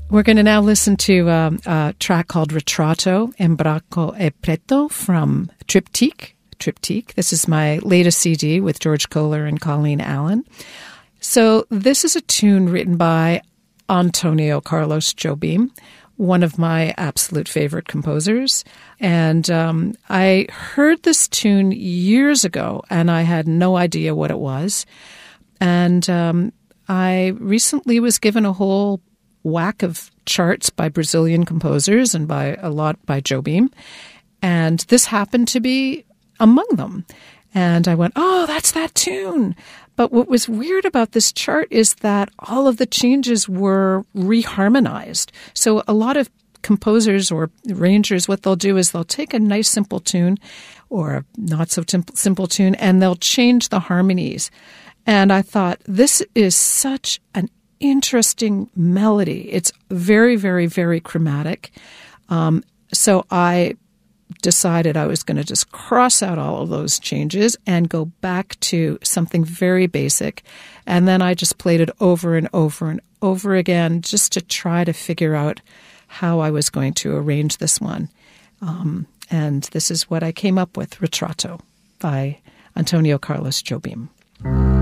We're going to now listen to a track called Ritratto in Branco e Preto from Triptyque. This is my latest CD with George Kohler and Colleen Allen. So this is a tune written by Antonio Carlos Jobim, one of my absolute favorite composers. And I heard this tune years ago, and I had no idea what it was. And I recently was given a whole whack of charts by Brazilian composers and by a lot by Jobim. And this happened to be among them. And I went, oh, that's that tune. But what was weird about this chart is that all of the changes were reharmonized. So a lot of composers or arrangers, what they'll do is they'll take a nice simple tune or a not so simple tune, and they'll change the harmonies. And I thought, this is such an interesting melody. It's very, very, very chromatic. So I decided I was going to just cross out all of those changes and go back to something very basic. And then I just played it over and over and over again just to try to figure out how I was going to arrange this one. And this is what I came up with, Ritratto by Antonio Carlos Jobim.